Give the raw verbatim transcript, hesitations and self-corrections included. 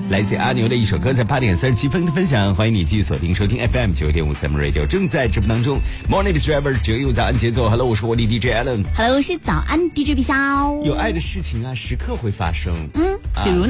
来自阿牛的一首歌，在八点三十七分的分享，欢迎你继续锁定收听 F M 九点五 Sam Radio， 正在直播当中。Morning Driver 九一五早安节奏 ，Hello， 我是活力 D J Allen， Hello， 我是早安 D J 毕肖。 有爱的事情啊，时刻会发生。 嗯，比如呢？